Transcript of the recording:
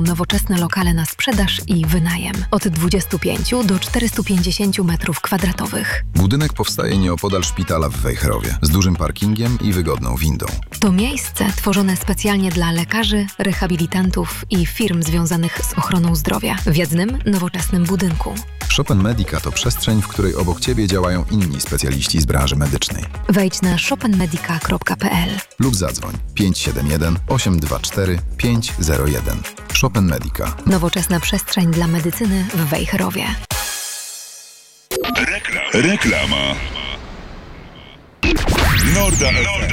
nowoczesne lokale na sprzedaż i wynajem. Od 25 do 450 metrów kwadratowych. Budynek powstaje nieopodal szpitala w Wejherowie, z dużym parkingiem i wygodną windą. To miejsce tworzone specjalnie dla lekarzy, rehabilitantów i firm związanych z ochroną zdrowia w jednym nowoczesnym budynku. Chopin Medica to przestrzeń, w której obok Ciebie działają inni specjaliści z branży medycznej. Wejdź na chopinmedica.pl lub zadzwoń 571 824 501. Chopin Medica. Nowoczesna przestrzeń dla medycyny w Wejherowie. Reklama. Norda FM.